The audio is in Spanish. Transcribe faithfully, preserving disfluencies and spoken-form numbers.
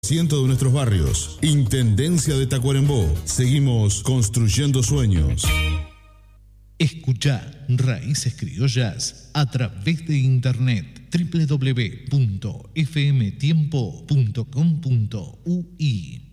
Ciento de nuestros barrios. Intendencia de Tacuarembó. Seguimos construyendo sueños. Escuchá Raíces Criollas a través de internet doble u doble u doble u punto f m tiempo punto com punto u i.